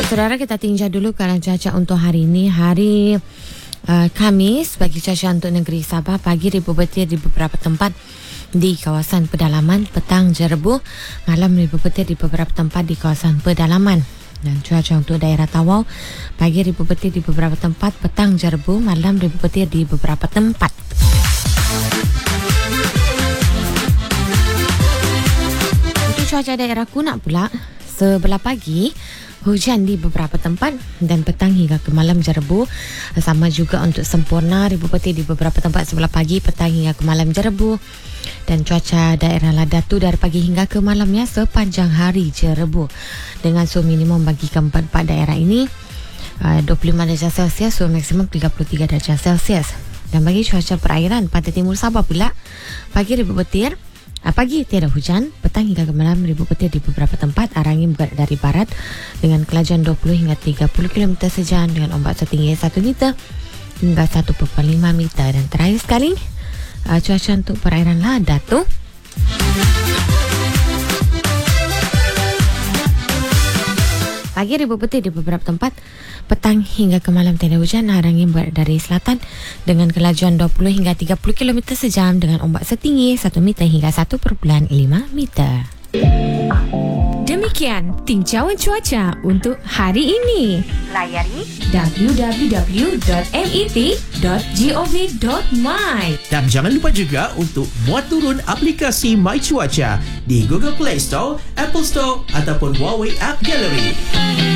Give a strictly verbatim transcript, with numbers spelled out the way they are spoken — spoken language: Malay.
Saudara, kita tinjau dulu keadaan cuaca untuk hari ini. Hari uh, Khamis, bagi cuaca untuk negeri Sabah, pagi ribu petir di beberapa tempat di kawasan pedalaman, petang jerebu, malam ribu petir di beberapa tempat di kawasan pedalaman. Dan cuaca untuk daerah Tawau, pagi ribu petir di beberapa tempat, petang jerebu, malam ribu petir di beberapa tempat. Untuk cuaca daerah Kunak pula, sebelah pagi hujan di beberapa tempat dan petang hingga ke malam jerebu. Sama juga untuk Sempurna, ribu petir di beberapa tempat sebelah pagi, petang hingga ke malam jerebu. Dan cuaca daerah Ladatu dari pagi hingga ke malamnya sepanjang hari jerebu. Dengan suhu minimum bagi keempat-empat daerah ini dua puluh lima darjah Celsius, suhu maksimum tiga puluh tiga darjah Celsius. Dan bagi cuaca perairan pantai timur Sabah pula, pagi ribu petir, pagi tiada hujan, petang hingga ke malam ribu petir di beberapa tempat, arah angin bergerak dari barat dengan kelajuan dua puluh hingga tiga puluh kilometer sejam dengan ombak setinggi satu meter hingga satu perpuluhan lima meter. Dan terakhir sekali, uh, cuaca untuk perairan Ladatu. Pagi ribu petir di beberapa tempat, petang hingga ke malam tiada hujan, arah angin bergerak dari selatan dengan kelajuan dua puluh hingga tiga puluh kilometer sejam dengan ombak setinggi satu meter hingga satu perpuluhan lima meter. Demikian tinjauan cuaca untuk hari ini. Layari w w w dot met dot gov dot my. Dan jangan lupa juga untuk muat turun aplikasi My Cuaca di Google Play Store, Apple Store ataupun Huawei App Gallery.